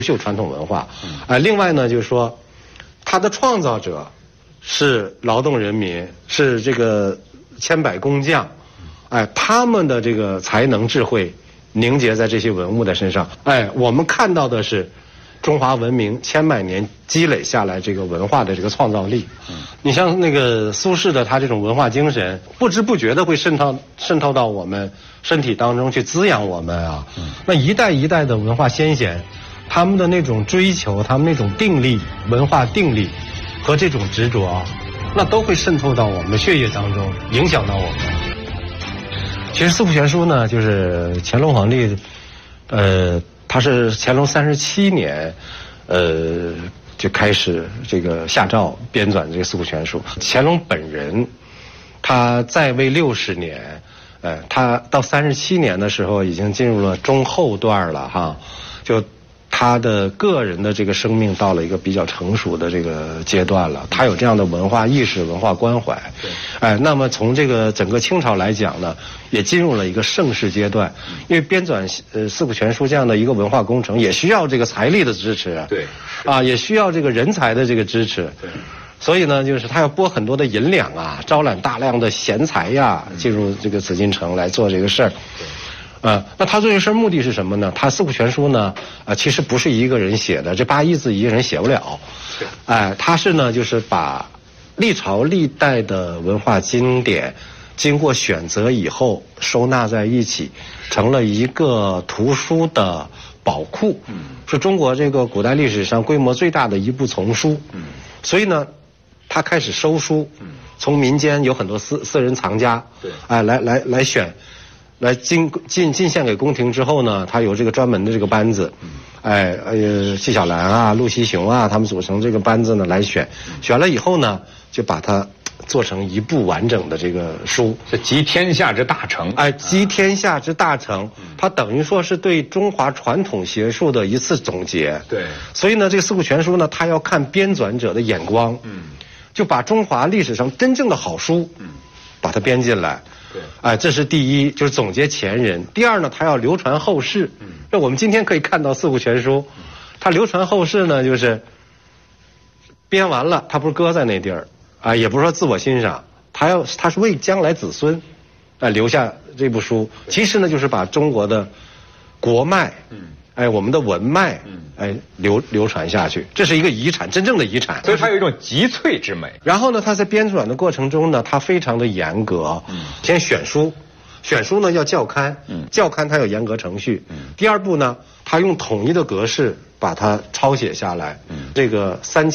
秀传统文化。另外呢，就是说，它的创造者是劳动人民，是这个千百工匠，他们的这个才能智慧凝结在这些文物的身上。我们看到的是中华文明千百年积累下来这个文化的这个创造力。你像那个苏轼的他这种文化精神，不知不觉的会渗透到我们身体当中去滋养我们啊。那一代一代的文化先贤，他们的那种追求，他们那种定力，文化定力和这种执着啊，那都会渗透到我们的血液当中，影响到我们。其实四库全书呢，就是乾隆皇帝，他是乾隆37年，就开始这个下诏编纂这个四库全书。乾隆本人，他在位60年，他到37年的时候已经进入了中后段了哈，就他的个人的这个生命到了一个比较成熟的这个阶段了，他有这样的文化意识、文化关怀。那么从这个整个清朝来讲呢，也进入了一个盛世阶段。因为编纂四库全书这样的一个文化工程，也需要这个财力的支持。对，也需要这个人才的这个支持。对。所以呢，就是他要拨很多的银两啊，招揽大量的贤才呀，进入这个紫禁城来做这个事儿。那他做这个事儿目的是什么呢？他四库全书呢，其实不是一个人写的，这8亿字一个人写不了。他是呢，就是把历朝历代的文化经典，经过选择以后收纳在一起，成了一个图书的宝库。是中国这个古代历史上规模最大的一部丛书。所以呢，他开始收书，从民间有很多私人藏家，来选。来进献给宫廷之后呢，他有这个专门的这个班子，纪晓岚啊、陆西雄啊，他们组成这个班子呢来选了以后呢，就把它做成一部完整的这个书， 是集天下之大成。 集天下之大成，它等于说是对中华传统学术的一次总结。对，所以呢，这个四库全书呢，它要看编纂者的眼光，就把中华历史上真正的好书，把它编进来。这是第一，就是总结前人。第二呢，它要流传后世。那我们今天可以看到四库全书，它流传后世呢，就是编完了，它不是搁在那地儿也不是说自我欣赏，它是为将来子孙留下这部书。其实呢，就是把中国的国脉，我们的文脉，流传下去，这是一个遗产，真正的遗产。 所以它有一种集萃之美。 然后呢，它在编纂的过程中呢，它非常的严格。先选书呢要校勘，校勘它有严格程序。第二步呢，它用统一的格式把它抄写下来。这个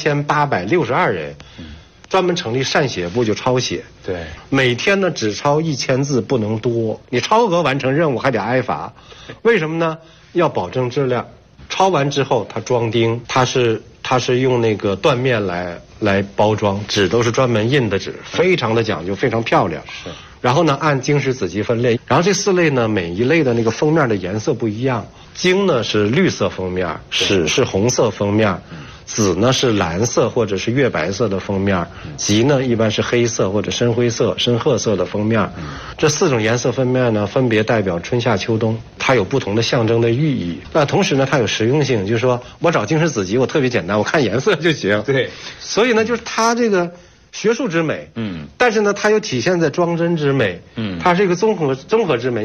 3862人，专门成立善写部就抄写。对，每天呢只抄1000字，不能多。你超额完成任务还得挨罚。为什么呢？要保证质量。抄完之后它装订，它是用那个缎面来包装，纸都是专门印的纸，非常的讲究，非常漂亮。是。然后呢，按经史子集分类，然后这4类呢，每一类的那个封面的颜色不一样。经呢是绿色封面，史是红色封面，子呢是蓝色或者是月白色的封面，集呢一般是黑色或者深灰色、深褐色的封面。这4种颜色封面呢，分别代表春夏秋冬，它有不同的象征的寓意。那同时呢，它有实用性，就是说我找经史子集，我特别简单，我看颜色就行。对，所以呢，就是它这个学术之美，但是呢，它又体现在装帧之美，它是一个综合之美。